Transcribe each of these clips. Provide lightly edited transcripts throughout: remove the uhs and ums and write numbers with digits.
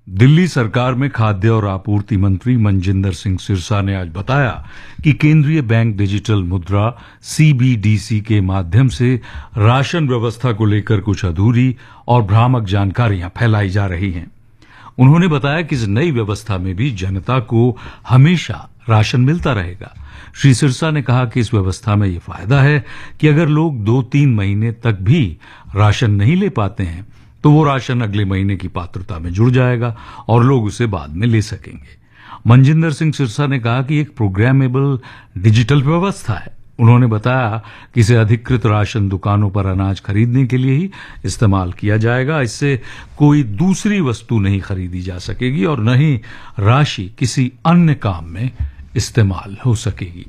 दिल्ली सरकार में खाद्य और आपूर्ति मंत्री मनजिंदर सिंह सिरसा ने आज बताया कि केंद्रीय बैंक डिजिटल मुद्रा सीबीडीसी के माध्यम से राशन व्यवस्था को लेकर कुछ अधूरी और भ्रामक जानकारियां फैलाई जा रही हैं। उन्होंने बताया कि इस नई व्यवस्था में भी जनता को हमेशा राशन मिलता रहेगा। श्री सिरसा ने कहा कि इस व्यवस्था में ये फायदा है कि अगर लोग 2-3 महीने तक भी राशन नहीं ले पाते हैं तो वो राशन अगले महीने की पात्रता में जुड़ जाएगा और लोग उसे बाद में ले सकेंगे। मनजिंदर सिंह सिरसा ने कहा कि एक प्रोग्रामेबल डिजिटल व्यवस्था है। उन्होंने बताया कि इसे अधिकृत राशन दुकानों पर अनाज खरीदने के लिए ही इस्तेमाल किया जाएगा। इससे कोई दूसरी वस्तु नहीं खरीदी जा सकेगी और न ही राशि किसी अन्य काम में इस्तेमाल हो सकेगी।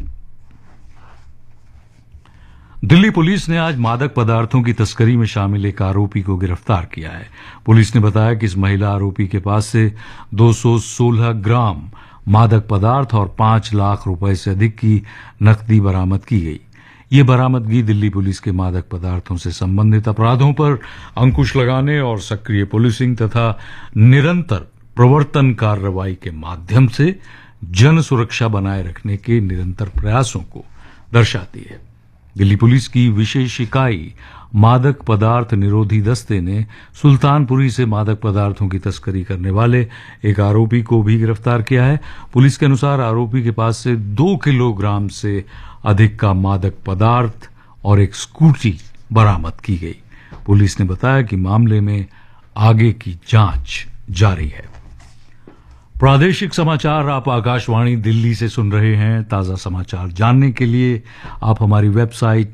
दिल्ली पुलिस ने आज मादक पदार्थों की तस्करी में शामिल एक आरोपी को गिरफ्तार किया है। पुलिस ने बताया कि इस महिला आरोपी के पास से 216 ग्राम मादक पदार्थ और 5 लाख रुपए से अधिक की नकदी बरामद की गई। ये बरामदगी दिल्ली पुलिस के मादक पदार्थों से संबंधित अपराधों पर अंकुश लगाने और सक्रिय पुलिसिंग तथा निरंतर प्रवर्तन कार्रवाई के माध्यम से जन सुरक्षा बनाए रखने के निरंतर प्रयासों को दर्शाती है। दिल्ली पुलिस की विशेष इकाई मादक पदार्थ निरोधी दस्ते ने सुल्तानपुरी से मादक पदार्थों की तस्करी करने वाले एक आरोपी को भी गिरफ्तार किया है। पुलिस के अनुसार आरोपी के पास से 2 किलोग्राम से अधिक का मादक पदार्थ और एक स्कूटी बरामद की गई। पुलिस ने बताया कि मामले में आगे की जांच जारी है। प्रादेशिक समाचार आप आकाशवाणी दिल्ली से सुन रहे हैं। ताजा समाचार जानने के लिए आप हमारी वेबसाइट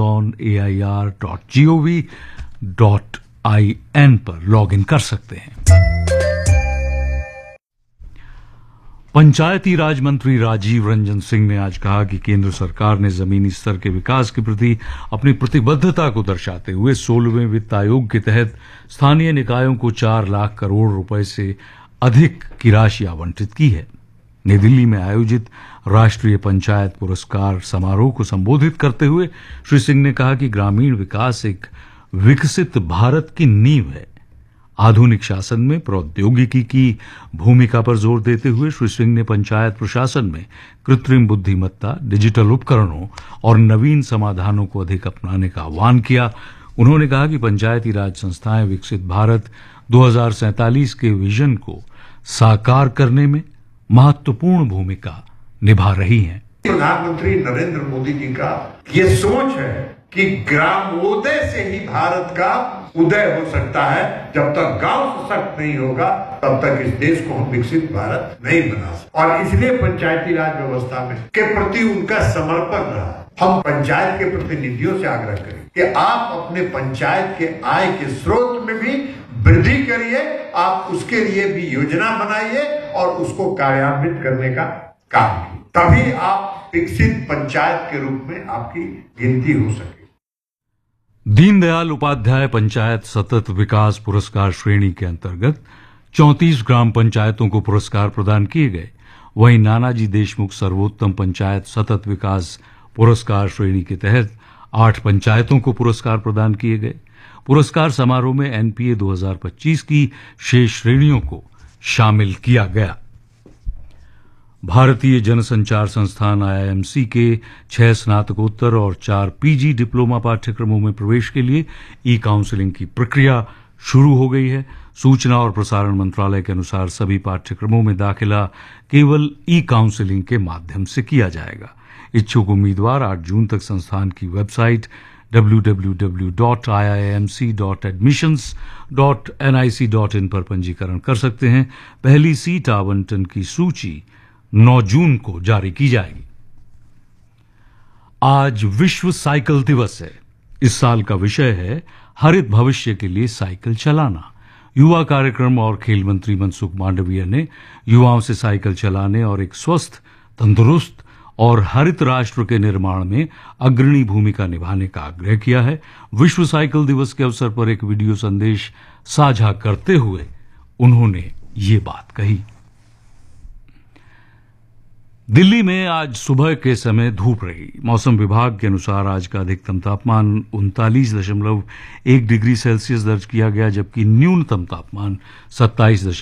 newsonair.gov.in पर लॉगिन कर सकते हैं। पंचायती राज मंत्री राजीव रंजन सिंह ने आज कहा कि केंद्र सरकार ने जमीनी स्तर के विकास के प्रति अपनी प्रतिबद्धता को दर्शाते हुए 16वें वित्त आयोग के तहत स्थानीय निकायों को 4 लाख करोड़ रुपए से अधिक की राशि आवंटित की है। नई दिल्ली में आयोजित राष्ट्रीय पंचायत पुरस्कार समारोह को संबोधित करते हुए श्री सिंह ने कहा कि ग्रामीण विकास एक विकसित भारत की नींव है। आधुनिक शासन में प्रौद्योगिकी की भूमिका पर जोर देते हुए श्री सिंह ने पंचायत प्रशासन में कृत्रिम बुद्धिमत्ता, डिजिटल उपकरणों और नवीन समाधानों को अधिक अपनाने का आह्वान किया। उन्होंने कहा कि पंचायती राज संस्थाएं विकसित भारत 2047 के विजन को साकार करने में महत्वपूर्ण भूमिका निभा रही हैं। प्रधानमंत्री नरेंद्र मोदी जी का ये सोच है कि ग्रामोदय से ही भारत का उदय हो सकता है। जब तक गांव सशक्त नहीं होगा तब तक इस देश को हम विकसित भारत नहीं बना सकते। और इसलिए पंचायती राज व्यवस्था में के प्रति उनका समर्पण रहा। हम पंचायत के प्रतिनिधियों से आग्रह करें कि आप अपने पंचायत के आय के स्रोत में भी वृद्धि करिए, आप उसके लिए भी योजना बनाइए और उसको कार्यान्वित करने का काम कीजिए। तभी आप विकसित पंचायत के रूप में आपकी गिनती हो सके। दीनदयाल उपाध्याय पंचायत सतत विकास पुरस्कार श्रेणी के अंतर्गत 34 ग्राम पंचायतों को पुरस्कार प्रदान किए गए। वहीं नानाजी देशमुख सर्वोत्तम पंचायत सतत विकास पुरस्कार श्रेणी के तहत 8 पंचायतों को पुरस्कार प्रदान किए गए। पुरस्कार समारोह में एनपीए 2025 की शेष श्रेणियों को शामिल किया गया। भारतीय जनसंचार संस्थान आईआईएमसी के 6 स्नातकोत्तर और 4 पीजी डिप्लोमा पाठ्यक्रमों में प्रवेश के लिए ई काउंसलिंग की प्रक्रिया शुरू हो गई है। सूचना और प्रसारण मंत्रालय के अनुसार सभी पाठ्यक्रमों में दाखिला केवल ई काउंसलिंग के माध्यम से किया जाएगा। इच्छुक उम्मीदवार 8 जून तक संस्थान की वेबसाइट www.iimc.admissions.nic.in पर पंजीकरण कर सकते हैं। पहली सीट आवंटन की सूची 9 जून को जारी की जाएगी। आज विश्व साइकिल दिवस है। इस साल का विषय है हरित भविष्य के लिए साइकिल चलाना। युवा कार्यक्रम और खेल मंत्री मनसुख मांडविया ने युवाओं से साइकिल चलाने और एक स्वस्थ, तंदुरुस्त और हरित राष्ट्र के निर्माण में अग्रणी भूमिका निभाने का आग्रह किया है। विश्व साइकिल दिवस के अवसर पर एक वीडियो संदेश साझा करते हुए उन्होंने ये बात कही। दिल्ली में आज सुबह के समय धूप रही। मौसम विभाग के अनुसार आज का अधिकतम तापमान 39.1 डिग्री सेल्सियस दर्ज किया गया, जबकि न्यूनतम तापमान 27